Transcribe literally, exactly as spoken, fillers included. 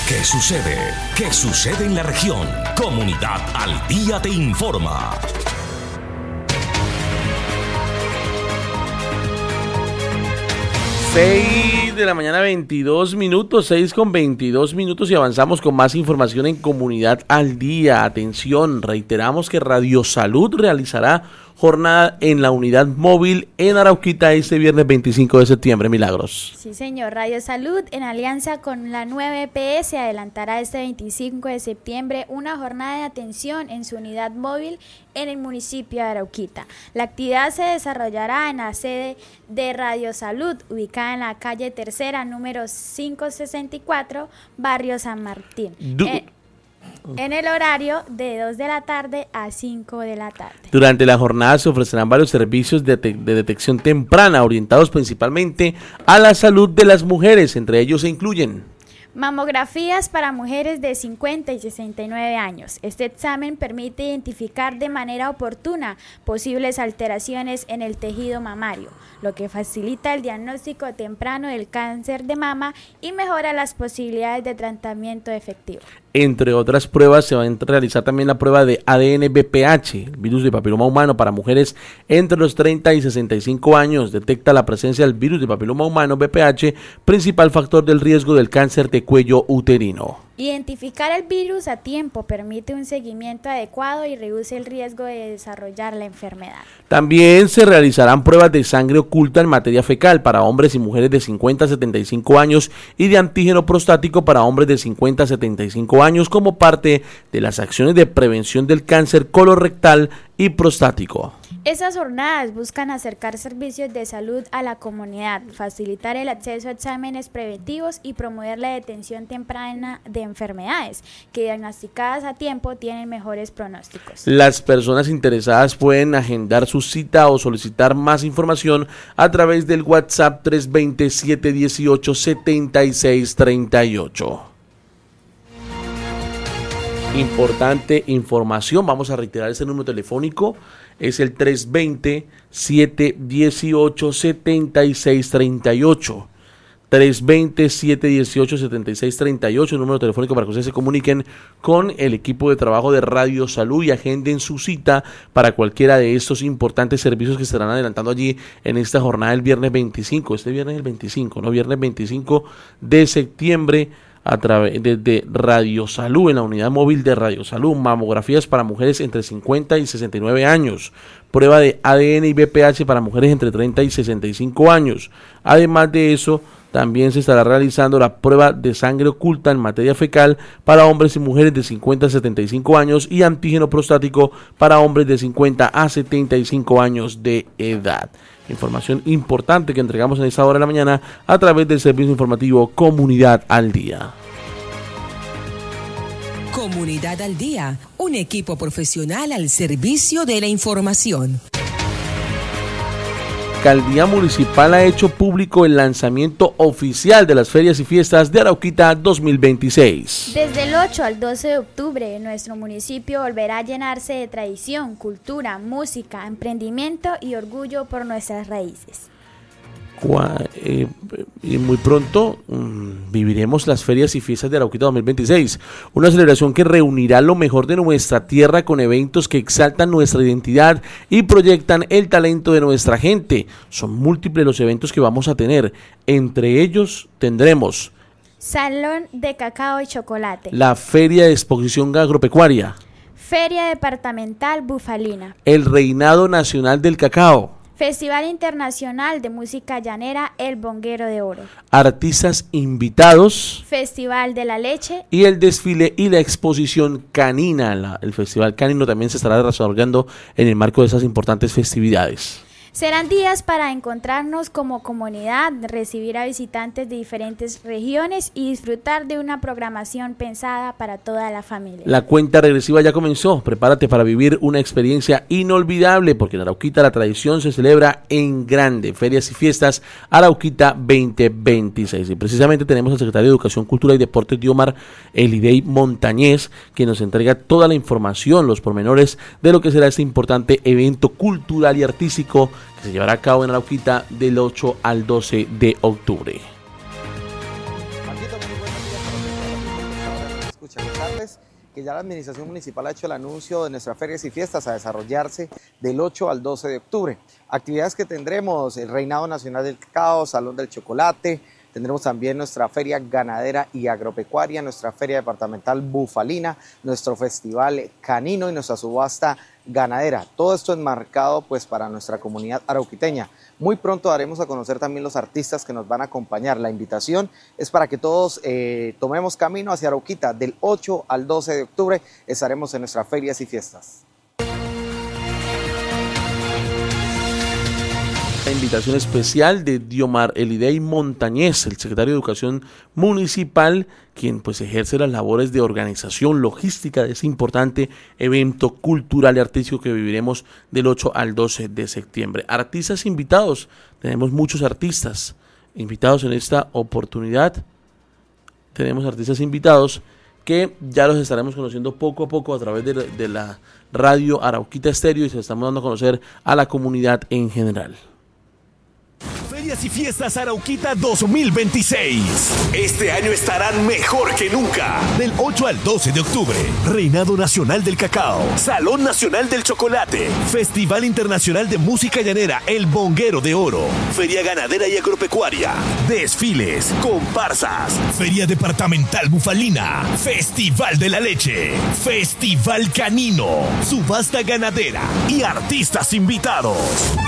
¿Qué sucede? ¿Qué sucede en la región? Comunidad al Día te informa. seis de la mañana, veintidós minutos, seis con veintidós minutos y avanzamos con más información en Comunidad al Día. Atención, reiteramos que Radio Salud realizará jornada en la unidad móvil en Arauquita este viernes veinticinco de septiembre. Milagros. Sí, señor. Radio Salud, en alianza con la nueve E P S, adelantará este veinticinco de septiembre una jornada de atención en su unidad móvil en el municipio de Arauquita. La actividad se desarrollará en la sede de Radio Salud, ubicada en la calle Tercera, número quinientos sesenta y cuatro, barrio San Martín. Du- eh, En el horario de dos de la tarde a cinco de la tarde. Durante la jornada se ofrecerán varios servicios de, te- de detección temprana, orientados principalmente a la salud de las mujeres. Entre ellos se incluyen mamografías para mujeres de cincuenta y sesenta y nueve años. Este examen permite identificar de manera oportuna posibles alteraciones en el tejido mamario, lo que facilita el diagnóstico temprano del cáncer de mama y mejora las posibilidades de tratamiento efectivo. Entre otras pruebas, se va a realizar también la prueba de A D N V P H, el virus de papiloma humano para mujeres entre los treinta y sesenta y cinco años. Detecta la presencia del virus de papiloma humano V P H, principal factor del riesgo del cáncer de cuello uterino. Identificar el virus a tiempo permite un seguimiento adecuado y reduce el riesgo de desarrollar la enfermedad. También se realizarán pruebas de sangre oculta en materia fecal para hombres y mujeres de cincuenta a setenta y cinco años y de antígeno prostático para hombres de cincuenta a setenta y cinco años como parte de las acciones de prevención del cáncer colorectal y prostático. Estas jornadas buscan acercar servicios de salud a la comunidad, facilitar el acceso a exámenes preventivos y promover la detención temprana de enfermedades que, diagnosticadas a tiempo, tienen mejores pronósticos. Las personas interesadas pueden agendar su cita o solicitar más información a través del WhatsApp tres dos cero, siete uno ocho, siete seis tres ocho. Importante información, vamos a reiterar ese número telefónico, es el tres dos cero, siete uno ocho, siete seis tres ocho. tres dos cero, siete uno ocho, siete seis tres ocho, el número telefónico para que ustedes se comuniquen con el equipo de trabajo de Radio Salud y agenden su cita para cualquiera de estos importantes servicios que estarán adelantando allí en esta jornada del viernes veinticinco, este viernes el veinticinco, ¿no? Viernes veinticinco de septiembre, a través de, de Radio Salud, en la unidad móvil de Radio Salud. Mamografías para mujeres entre cincuenta y sesenta y nueve años, prueba de A D N y V P H para mujeres entre treinta y sesenta y cinco años. Además de eso, también se estará realizando la prueba de sangre oculta en materia fecal para hombres y mujeres de cincuenta a setenta y cinco años y antígeno prostático para hombres de cincuenta a setenta y cinco años de edad. Información importante que entregamos en esta hora de la mañana a través del servicio informativo Comunidad al Día. Comunidad al Día, un equipo profesional al servicio de la información. La Alcaldía Municipal ha hecho público el lanzamiento oficial de las ferias y fiestas de Arauquita dos mil veintiséis. Desde el ocho al doce de octubre, nuestro municipio volverá a llenarse de tradición, cultura, música, emprendimiento y orgullo por nuestras raíces. Eh, y muy pronto um, viviremos las ferias y fiestas de Arauquita dos mil veintiséis, una celebración que reunirá lo mejor de nuestra tierra con eventos que exaltan nuestra identidad y proyectan el talento de nuestra gente. Son múltiples los eventos que vamos a tener, entre ellos tendremos Salón de Cacao y Chocolate, la Feria de Exposición Agropecuaria, Feria Departamental Bufalina, el Reinado Nacional del Cacao, Festival Internacional de Música Llanera El Bonguero de Oro, artistas invitados, Festival de la Leche y el desfile y la exposición canina. La, el Festival Canino también se estará desarrollando en el marco de esas importantes festividades. Serán días para encontrarnos como comunidad, recibir a visitantes de diferentes regiones y disfrutar de una programación pensada para toda la familia. La cuenta regresiva ya comenzó. Prepárate para vivir una experiencia inolvidable, porque en Arauquita la tradición se celebra en grande. Ferias y fiestas Arauquita veinte veintiséis. Y precisamente tenemos al secretario de Educación, Cultura y Deportes, Diomar Elidey Montañez, que nos entrega toda la información, los pormenores de lo que será este importante evento cultural y artístico que se llevará a cabo en Arauquita del ocho al doce de octubre. Escucharles que ya la Administración Municipal ha hecho el anuncio de nuestras ferias y fiestas a desarrollarse del ocho al doce de octubre. Actividades que tendremos: el Reinado Nacional del Cacao, Salón del Chocolate, tendremos también nuestra feria ganadera y agropecuaria, nuestra feria departamental bufalina, nuestro festival canino y nuestra subasta ganadera. Todo esto enmarcado pues para nuestra comunidad arauquiteña. Muy pronto daremos a conocer también los artistas que nos van a acompañar. La invitación es para que todos eh, tomemos camino hacia Arauquita. Del ocho al doce de octubre estaremos en nuestras ferias y fiestas. La invitación especial de Diomar Elidey Montañez, el secretario de Educación Municipal, quien pues ejerce las labores de organización logística de ese importante evento cultural y artístico que viviremos del ocho al doce de septiembre. Artistas invitados, tenemos muchos artistas invitados en esta oportunidad. Tenemos artistas invitados que ya los estaremos conociendo poco a poco a través de, de la radio Arauquita Estéreo y se estamos dando a conocer a la comunidad en general. Ferias y Fiestas Arauquita dos mil veintiséis. Este año estarán mejor que nunca. Del ocho al doce de octubre, Reinado Nacional del Cacao, Salón Nacional del Chocolate, Festival Internacional de Música Llanera El Bonguero de Oro, Feria Ganadera y Agropecuaria, desfiles, comparsas, Feria Departamental Bufalina, Festival de la Leche, Festival Canino, subasta ganadera y artistas invitados.